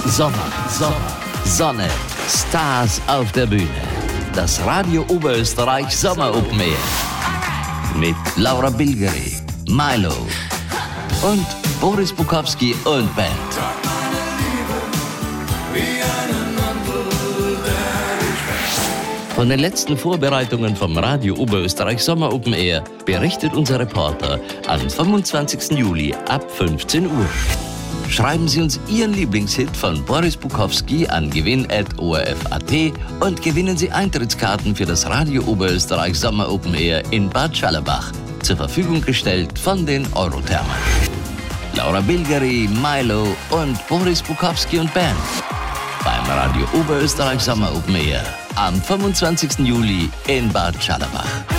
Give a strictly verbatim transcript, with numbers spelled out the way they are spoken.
Sommer, Sommer, Sonne, Stars auf der Bühne. Das Radio Oberösterreich Sommer Open Air. Mit Laura Bilgeri, Milo und Boris Bukowski und Band. Von den letzten Vorbereitungen vom Radio Oberösterreich Sommer Open Air berichtet unser Reporter am fünfundzwanzigsten Juli ab fünfzehn Uhr. Schreiben Sie uns Ihren Lieblingshit von Boris Bukowski an gewinn at o r f punkt a t und gewinnen Sie Eintrittskarten für das Radio Oberösterreich Sommer Open Air in Bad Schallerbach, zur Verfügung gestellt von den Eurothermen. Laura Bilgeri, Milo und Boris Bukowski und Band beim Radio Oberösterreich Sommer Open Air am fünfundzwanzigsten Juli in Bad Schallerbach.